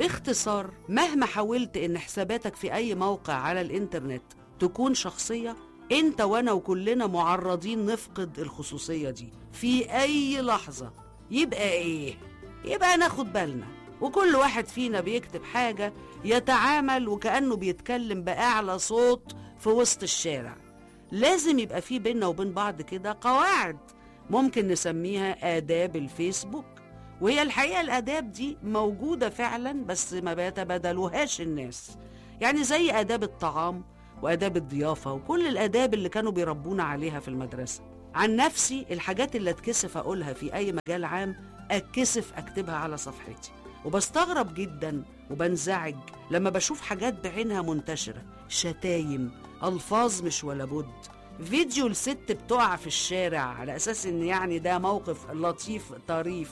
باختصار، مهما حاولت ان حساباتك في اي موقع على الانترنت تكون شخصية، انت وانا وكلنا معرضين نفقد الخصوصية دي في اي لحظة. يبقى ايه؟ يبقى ناخد بالنا، وكل واحد فينا بيكتب حاجة يتعامل وكأنه بيتكلم بأعلى صوت في وسط الشارع. لازم يبقى في بيننا وبين بعض كده قواعد ممكن نسميها آداب الفيسبوك. وهي الحقيقة الآداب دي موجودة فعلا، بس ما بيتبادلوهاش الناس. يعني زي آداب الطعام وآداب الضيافة وكل الآداب اللي كانوا بيربونا عليها في المدرسة. عن نفسي، الحاجات اللي اتكسف أقولها في أي مجال عام اتكسف أكتبها على صفحتي، وبستغرب جدا وبنزعج لما بشوف حاجات بعينها منتشرة، شتايم، ألفاظ مش ولا بد، فيديو لست بتقع في الشارع على أساس إن يعني ده موقف لطيف طريف،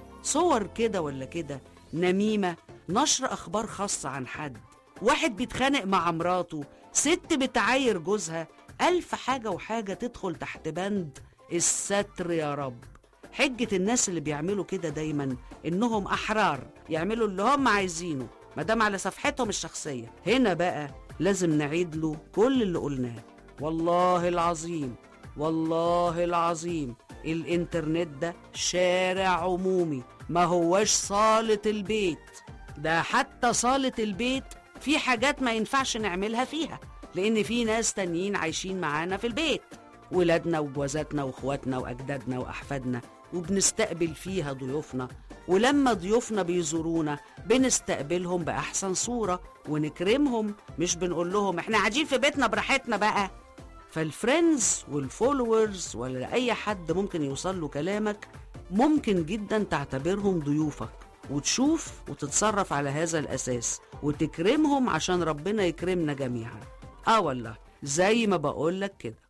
صور كده ولا كده، نميمة، نشر أخبار خاصة عن حد، واحد بيتخانق مع مراته، ست بتعاير جوزها، ألف حاجة وحاجة تدخل تحت بند الستر يا رب. حجة الناس اللي بيعملوا كده دايما إنهم أحرار يعملوا اللي هم عايزينه مادام على صفحتهم الشخصية. هنا بقى لازم نعيد له كل اللي قلناه. والله العظيم، والله العظيم، الإنترنت ده شارع عمومي، ما هوش صالة البيت. ده حتى صالة البيت في حاجات ما ينفعش نعملها فيها، لأن في ناس تانيين عايشين معانا في البيت، ولادنا وجوازاتنا واخواتنا وأجدادنا وأحفادنا، وبنستقبل فيها ضيوفنا. ولما ضيوفنا بيزورونا بنستقبلهم بأحسن صورة ونكرمهم، مش بنقول لهم احنا قاعدين في بيتنا براحتنا بقى. فالفريندز والفولورز ولا أي حد ممكن يوصل له كلامك ممكن جدا تعتبرهم ضيوفك، وتشوف وتتصرف على هذا الأساس وتكرمهم عشان ربنا يكرمنا جميعا. والله زي ما بقولك كده.